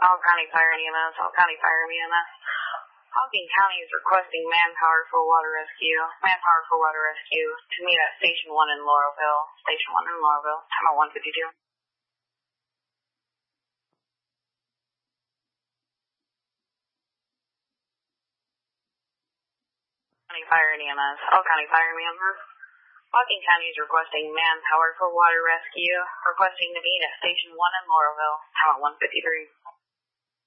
All County Fire and EMS, All County Fire and EMS. Hocking County is requesting manpower for water rescue. To meet at Station 1 in Laurelville. Time at 1:52. County Fire and EMS, All County Fire and EMS. Hocking County is requesting manpower for water rescue. To meet at Station 1 in Laurelville. Time at 1:53.